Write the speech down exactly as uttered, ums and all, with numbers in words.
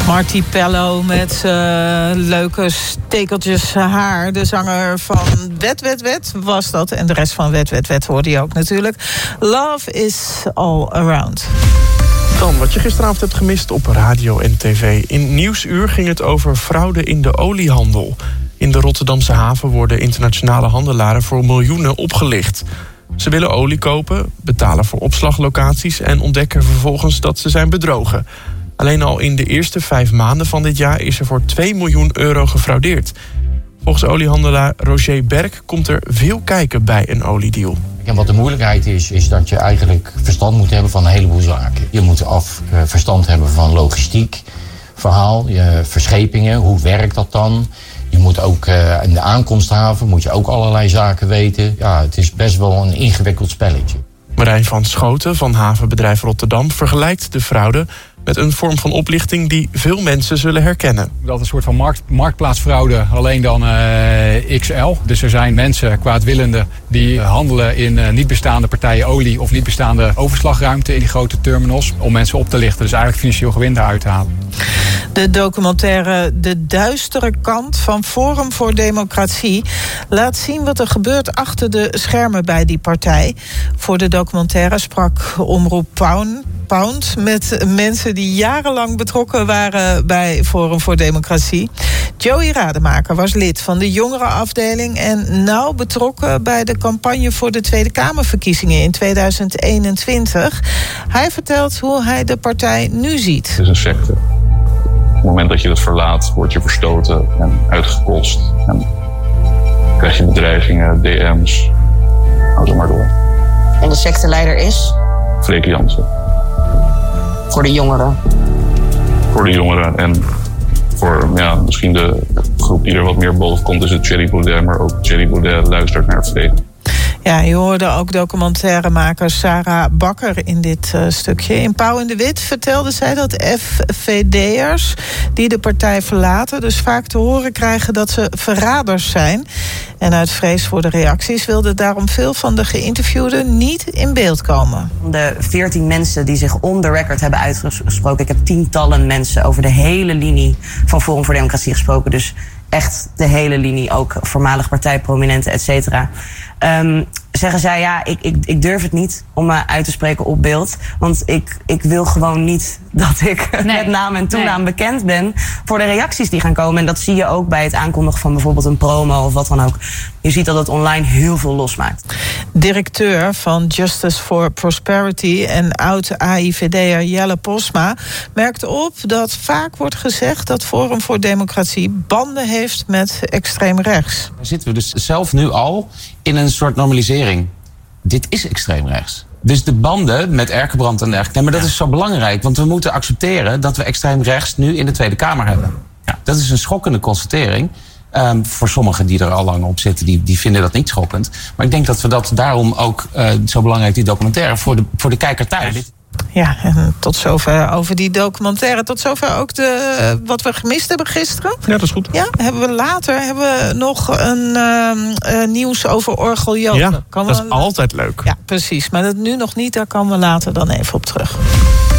Marty Pello met uh, leuke stekeltjes haar. De zanger van Wet, Wet, Wet was dat. En de rest van Wet, Wet, Wet hoorde je ook natuurlijk. Love is all around. Dan wat je gisteravond hebt gemist op radio en tv. In Nieuwsuur ging het over fraude in de oliehandel. In de Rotterdamse haven worden internationale handelaren voor miljoenen opgelicht. Ze willen olie kopen, betalen voor opslaglocaties en ontdekken vervolgens dat ze zijn bedrogen. Alleen al in de eerste vijf maanden van dit jaar is er voor twee miljoen euro gefraudeerd. Volgens oliehandelaar Roger Berg komt er veel kijken bij een oliedeal. En wat de moeilijkheid is, is dat je eigenlijk verstand moet hebben van een heleboel zaken. Je moet af uh, verstand hebben van logistiek, verhaal, je verschepingen, hoe werkt dat dan? Je moet ook uh, in de aankomsthaven moet je ook allerlei zaken weten. Ja, het is best wel een ingewikkeld spelletje. Marijn van Schoten van havenbedrijf Rotterdam vergelijkt de fraude met een vorm van oplichting die veel mensen zullen herkennen. Dat is een soort van markt, marktplaatsfraude, alleen dan uh, X L. Dus er zijn mensen, kwaadwillenden, die handelen in uh, niet bestaande partijen olie of niet bestaande overslagruimte in die grote terminals om mensen op te lichten. Dus eigenlijk financieel gewin daaruit te halen. De documentaire De Duistere Kant van Forum voor Democratie laat zien wat er gebeurt achter de schermen bij die partij. Voor de documentaire sprak Omroep Pound, Pound met mensen die jarenlang betrokken waren bij Forum voor Democratie. Joey Rademaker was lid van de jongerenafdeling en nauw betrokken bij de campagne voor de Tweede Kamerverkiezingen in tweeduizend eenentwintig. Hij vertelt hoe hij de partij nu ziet. Het is een secte. Op het moment dat je dat verlaat, word je verstoten en uitgekost. En krijg je bedreigingen, D M's. Hou zo maar door. En de secteleider is? Freek Jansen. Voor de jongeren? Voor de jongeren en voor ja, misschien de groep die er wat meer boven komt is het Thierry Baudet. Maar ook Thierry Baudet luistert naar Freek. Ja, je hoorde ook documentairemaker Sarah Bakker in dit uh, stukje. In Pauw in de Wit vertelde zij dat F V D'ers die de partij verlaten dus vaak te horen krijgen dat ze verraders zijn. En uit vrees voor de reacties wilden daarom veel van de geïnterviewden niet in beeld komen. De veertien mensen die zich on the record hebben uitgesproken. Ik heb tientallen mensen over de hele linie van Forum voor Democratie gesproken. Dus echt de hele linie, ook voormalig partijprominenten, et cetera. Um, zeggen zij, ja, ik, ik, ik durf het niet om me uit te spreken op beeld. Want ik, ik wil gewoon niet dat ik nee. met naam en toenaam nee. bekend ben voor de reacties die gaan komen. En dat zie je ook bij het aankondigen van bijvoorbeeld een promo of wat dan ook. Je ziet dat het online heel veel losmaakt. Directeur van Justice for Prosperity en oud-A I V D'er Jelle Posma merkt op dat vaak wordt gezegd dat Forum voor Democratie banden heeft met extreem rechts. Daar zitten we dus zelf nu al in een soort normalisering. Dit is extreem rechts. Dus de banden met Erkenbrand en dergelijke. Nee, maar dat is zo belangrijk, want we moeten accepteren dat we extreem rechts nu in de Tweede Kamer hebben. Ja. Dat is een schokkende constatering. Um, voor sommigen die er al lang op zitten, die, die vinden dat niet schokkend. Maar ik denk dat we dat daarom ook uh, zo belangrijk, die documentaire, voor de, voor de kijker thuis. Ja, en tot zover over die documentaire. Tot zover ook de, wat we gemist hebben gisteren. Ja, dat is goed. Ja, hebben we later hebben we nog een uh, uh, nieuws over Orgel Joten. Ja, kan dat we, is altijd leuk. Ja, precies. Maar dat nu nog niet, daar komen we later dan even op terug.